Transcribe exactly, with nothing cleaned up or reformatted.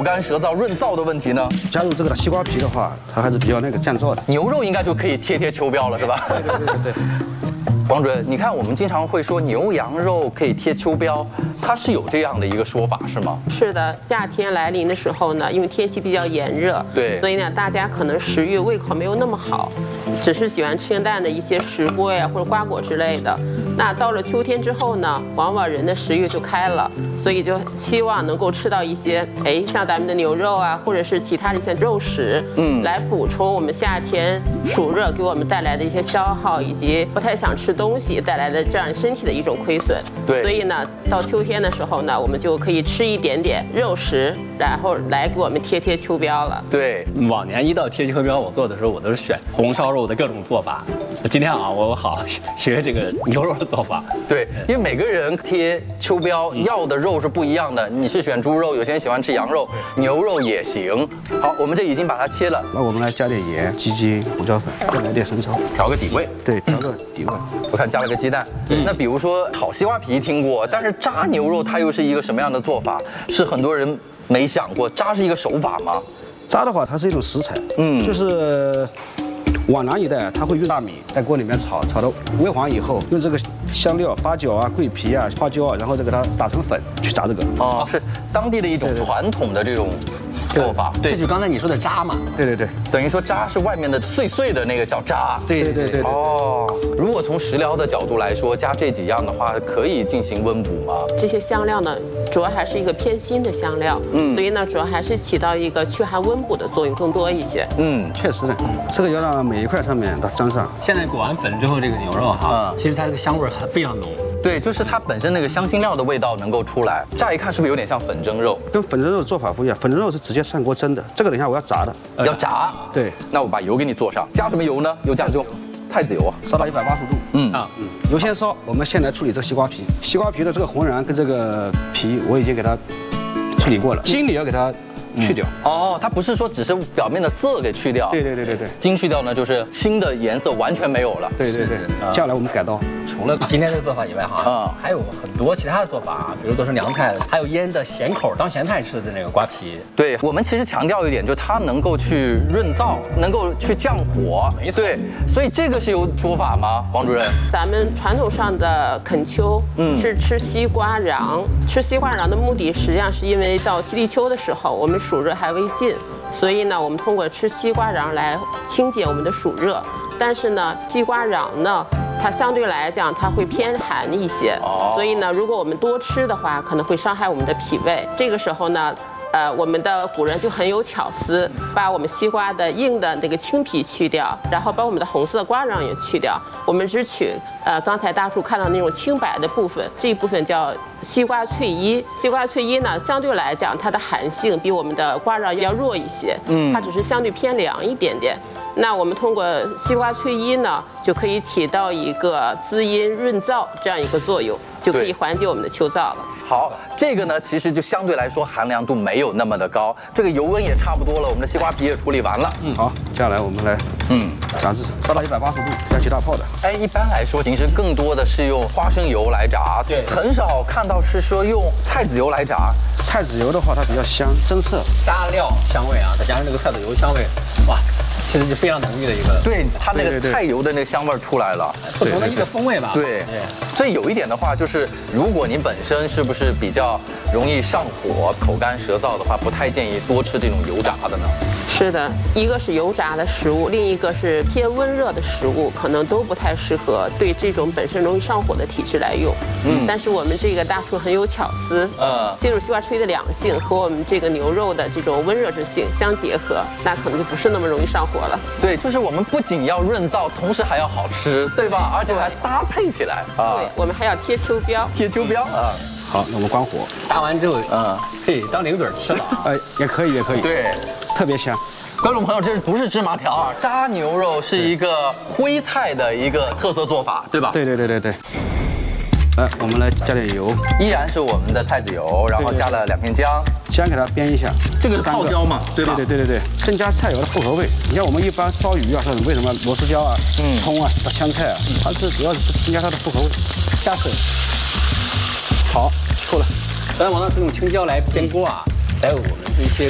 干舌燥、润燥的问题呢？ 加入这个西瓜皮的话，它还是比较那个降燥的。 牛肉应该就可以贴贴秋膘了，是吧？ 对对对对。 王主任，你看我们经常会说牛羊肉可以贴秋膘，它是有这样的一个说法是吗？ 是的，夏天来临的时候呢，因为天气比较炎热， 对， 所以呢，大家可能食欲胃口没有那么好，只是喜欢吃清淡的一些石锅呀或者瓜果之类的。那到了秋天之后呢，往往人的食欲就开了，所以就希望能够吃到一些，哎，像咱们的牛肉啊，或者是其他的一些肉食，嗯，来补充我们夏天暑热给我们带来的一些消耗，以及不太想吃东西带来的这样身体的一种亏损。 对， 所以呢，到秋天的时候呢，我们就可以吃一点点肉食，然后来给我们贴贴秋膘了。 对， 往年一到贴秋膘，我做的时候我都是选红烧肉的各种做法。今天啊，我好好学这个牛肉的做法。 对，因为每个人贴秋膘要的肉是不一样的，你是选猪肉，有些人喜欢吃羊肉，牛肉也行。好，我们这已经把它切了， 那我们来加点盐、鸡精、胡椒粉，再来点生抽， 调个底味。 对，调个底味。 我看加了个鸡蛋。那比如说炒西瓜皮听过，但是炸牛肉它又是一个什么样的做法？是很多人没想过，炸是一个手法吗？ 炸的话，它是一种食材，嗯，就是皖南一带，它会用大米在锅里面炒，炒到微黄以后，用这个香料、八角啊、桂皮啊、花椒啊，然后再给它打成粉去炸这个。 哦，是当地的一种传统的这种做法。 这就刚才你说的渣嘛。 对对对， 等于说渣是外面的碎碎的那个叫渣。 对对对对。 哦，如果从食疗的角度来说，加这几样的话，可以进行温补吗？ 这些香料呢，主要还是一个偏辛的香料，嗯，所以呢，主要还是起到一个驱寒温补的作用更多一些。 嗯， 确实呢，这个要让每一块上面它沾上。 现在裹完粉之后，这个牛肉哈，其实它这个香味很非常浓。 对，就是它本身那个香辛料的味道能够出来。乍一看是不是有点像粉蒸肉？ 跟粉蒸肉的做法不一样，粉蒸肉是直接上锅蒸的，这个等一下我要炸的。 要炸？ 对。 那我把油给你做上，加什么油呢？油酱油。菜籽油啊， 烧到一百八十度。嗯啊，嗯，油先烧，我们先来处理这个西瓜皮。西瓜皮的这个红瓤跟这个皮，我已经给它处理过了，筋里要给它去掉。 哦，它不是说只是表面的色给去掉。 对对对对对。 筋去掉呢，就是青的颜色完全没有了。 对对对。接下来我们改刀， 除了今天这个做法以外哈，啊，还有很多其他的做法啊，比如都是凉菜，还有腌的咸口当咸菜吃的那个瓜皮。 对，我们其实强调一点，就是它能够去润燥，能够去降火。没对，所以这个是有说法吗，王主任？ 咱们传统上的啃秋，嗯，是吃西瓜瓤。吃西瓜瓤的目的，实际上是因为到吉立秋的时候，我们暑热还未尽，所以呢，我们通过吃西瓜瓤来清解我们的暑热。但是呢，西瓜瓤呢，它相对来讲它会偏寒一些，所以呢，如果我们多吃的话，可能会伤害我们的脾胃。这个时候呢，呃，我们的古人就很有巧思，把我们西瓜的硬的那个青皮去掉，然后把我们的红色的瓜瓤也去掉，我们只取呃刚才大叔看到那种青白的部分，这一部分叫西瓜翠衣。西瓜翠衣呢，相对来讲它的寒性比我们的瓜瓤要弱一些，嗯，它只是相对偏凉一点点。那我们通过西瓜翠衣呢，就可以起到一个滋阴润燥这样一个作用，就可以缓解我们的秋燥了。 好，这个呢，其实就相对来说寒凉度没有那么的高，这个油温也差不多了，我们的西瓜皮也处理完了。 嗯，好，接下来我们来，嗯，炸制，烧到一百八十度，加起大泡的。 哎，一般来说，平时更多的是用花生油来炸，对，很少看到是说用菜籽油来炸。 菜籽油的话，它比较香，增色， 加料香味啊，再加上这个菜籽油香味，哇，其实就非常浓郁的一个， 对它那个菜油的那个香味出来了， 不同的一个风味吧。 对，所以有一点的话，就是如果您本身是不是比较容易上火、口干舌燥的话，不太建议多吃这种油炸的呢？ 是的，一个是油炸的食物，另一个是偏温热的食物，可能都不太适合对这种本身容易上火的体质来用。嗯，但是我们这个大厨很有巧思，呃，借助西瓜吹的凉性和我们这个牛肉的这种温热之性相结合，那可能就不是那么容易上火了。 对，就是我们不仅要润燥，同时还要好吃，对吧？而且还搭配起来啊。 对，我们还要贴秋膘， 贴秋膘啊。 好，那我们关火， 炸完之后，嗯，可以当零嘴吃了。 呃，也可以，也可以。 对， 特别香。 观众朋友，这不是芝麻条啊，炸牛肉是一个徽菜的一个特色做法，对吧？ 对对对对对。来，我们来加点油， 依然是我们的菜籽油，然后加了两片姜， 姜给它煸一下。 这个是泡椒嘛，对吧？ 对对对对对，增加菜油的复合味。你像我们一般烧鱼啊，说为什么螺丝椒啊、嗯、葱啊、香菜啊，它是主要是增加它的复合味。加水。好，够了。 咱往上用青椒来煸锅啊，还有我们这些